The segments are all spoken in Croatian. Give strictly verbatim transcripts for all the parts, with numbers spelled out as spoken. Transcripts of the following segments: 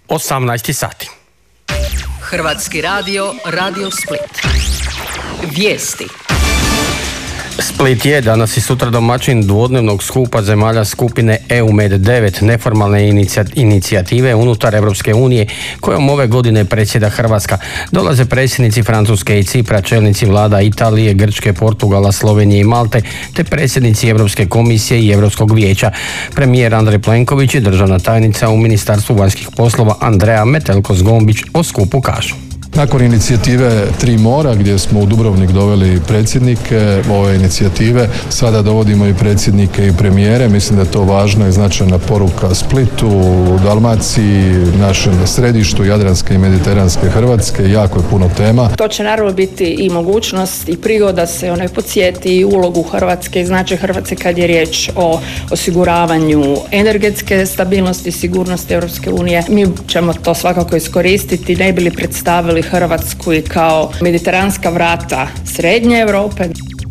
osamnaest sati. Hrvatski radio, Radio Split. Vijesti. Split je danas i sutra domaćin dvodnevnog skupa zemalja skupine E U Med devet, neformalne inicijative unutar Europske unije, kojom ove godine predsjeda Hrvatska. Dolaze predsjednici Francuske i Cipra, čelnici vlada Italije, Grčke, Portugala, Slovenije i Malte, te predsjednici Europske komisije i Europskog vijeća. Premijer Andrej Plenković i državna tajnica u Ministarstvu vanjskih poslova Andrea Metelko-Zgombić o skupu kažu. Nakon inicijative Tri mora, gdje smo u Dubrovnik doveli predsjednike ove inicijative, sada dovodimo i predsjednike i premijere. Mislim da je to važna i značajna poruka Splitu, Dalmaciji, našem središtu Jadranske i Mediteranske Hrvatske. Jako je puno tema. To će naravno biti i mogućnost i prigoda se onaj podsjeti i ulogu Hrvatske i značaj Hrvatske kad je riječ o osiguravanju energetske stabilnosti i sigurnosti Europske unije. Mi ćemo to svakako iskoristiti, ne bi li predstavili Hrvatsku i kao mediteranska vrata Srednje Europe.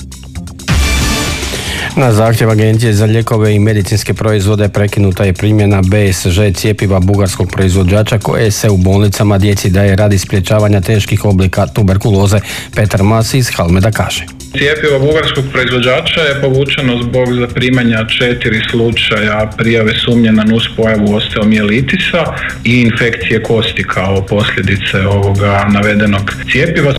Na zahtjev Agencije za lijekove i medicinske proizvode prekinuta je primjena B S Ž cjepiva bugarskog proizvođača koje se u bolnicama djeci daje radi sprječavanja teških oblika tuberkuloze. Petar Mas iz Halmeda kaže. Cjepivo bugarskog proizvođača je povučeno zbog zaprimanja četiri slučaja prijave sumnje na nuspojavu osteomijelitisa i infekcije kosti kao posljedice ovoga navedenog cjepiva.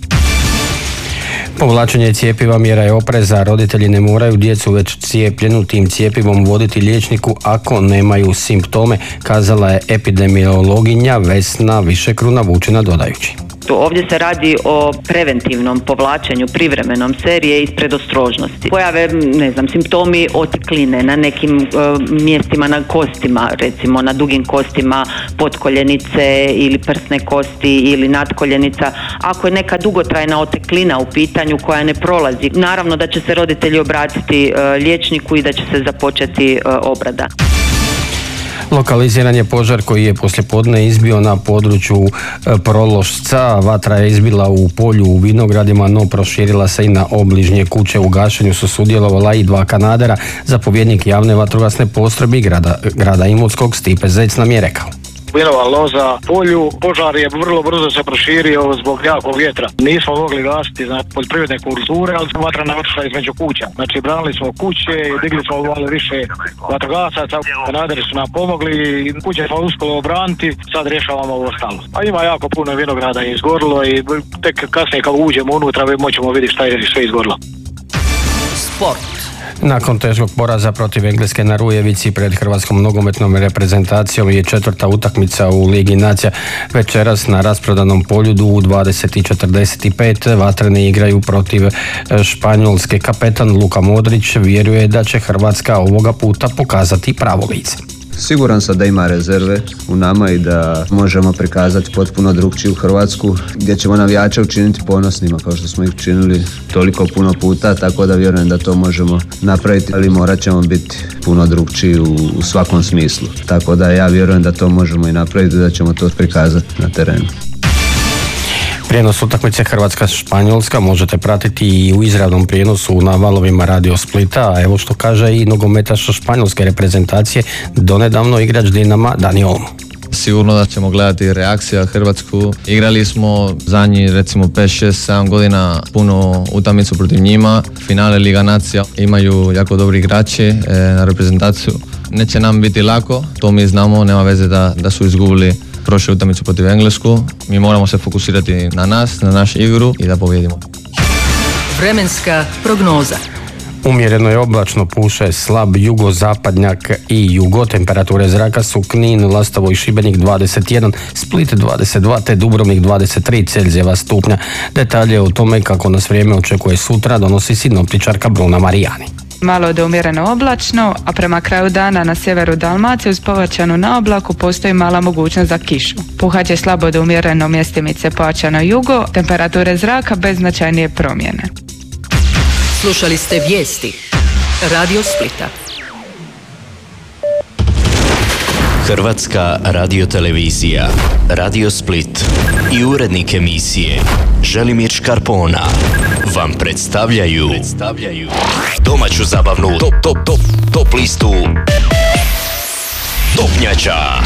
Povlačenje cjepiva mjera je opreza. Roditelji ne moraju djecu već cijepljenu tim cjepivom voditi liječniku ako nemaju simptome, kazala je epidemiologinja Vesna Višekruna Vučina dodajući. Ovdje se radi o preventivnom povlačenju privremenom serije iz predostrožnosti. Pojave, ne znam, simptomi otekline na nekim e, mjestima na kostima, recimo na dugim kostima potkoljenice ili prsne kosti ili nadkoljenica. Ako je neka dugotrajna oteklina u pitanju koja ne prolazi, naravno da će se roditelji obratiti e, liječniku i da će se započeti e, obrada. Lokaliziran je požar koji je poslijepodne izbio na području Prološca. Vatra je izbila u polju u vinogradima, no proširila se i na obližnje kuće. U gašenju su sudjelovala i dva kanadera. Zapovjednik javne vatrogasne postrojbe grada, grada Imotskog Stipe Zec nam je rekao. Vinova loza polju, požar je vrlo brzo se proširio zbog jakog vjetra. Nismo mogli gasiti znači, poljoprivredne kulture, ali vatra navršila između kuća. Znači branili smo kuće, digli smo malo više vatrogasaca, kanaderi su nam pomogli, kuće smo uspjeli obraniti, sad rješavamo ovo ostalo. A ima jako puno vinograda je izgorilo i tek kasnije kad uđemo unutra moćemo vidjeti šta je sve izgorilo. Sport. Nakon teškog poraza protiv Engleske na Rujevici pred hrvatskom nogometnom reprezentacijom je četvrta utakmica u Ligi nacija. Večeras na rasprodanom Poljudu u dvadeset i četrdeset pet vatreni igraju protiv Španjolske. Kapetan Luka Modrić vjeruje da će Hrvatska ovoga puta pokazati pravo lice. Siguran sam da ima rezerve u nama i da možemo prikazati potpuno drugčiju Hrvatsku gdje ćemo navijače učiniti ponosnima kao što smo ih učinili toliko puno puta, tako da vjerujem da to možemo napraviti, ali morat ćemo biti puno drugčiji u, u svakom smislu. Tako da ja vjerujem da to možemo i napraviti i da ćemo to prikazati na terenu. Prijenos utakmice Hrvatska-Španjolska možete pratiti i u izravnom prijenosu na valovima Radio Splita, a evo što kaže i nogometaš španjolske reprezentacije, donedavno igrač Dinama Dani Olmo. Sigurno da ćemo gledati reakcija Hrvatsku. Igrali smo zadnji recimo pet, šest, sedam godina puno utakmicu protiv njima. Finale Liga nacija imaju jako dobri igrači e, na reprezentaciju. Neće nam biti lako, to mi znamo, nema veze da, da su izgubili prošlu utakmicu protiv Englesku. Mi moramo se fokusirati na nas, na našu igru i da pobjedimo. Vremenska prognoza. Umjereno je oblačno, puše slab jugozapadnjak i jugo. Temperature zraka su Knin, Lastovo i Šibenik dvadeset jedan, Split dvadeset dva te Dubrovnik dvadeset tri Celzijeva stupnja. Detalje o tome kako nas vrijeme očekuje sutra donosi sinoptičarka Bruna Marijani. Malo do umjereno oblačno, a prema kraju dana na sjeveru Dalmacije uz povećanu naoblaku postoji mala mogućnost za kišu. Puhat će slabo do umjereno mjestimice pojačano jugo, temperature zraka bez značajnije promjene. Slušali ste vijesti Radio Splita. Hrvatska radiotelevizija, Radio Split i urednik emisije Želimir Škarpona vam predstavljaju, predstavljaju domaću zabavnu top, top, top, top listu Topnjača.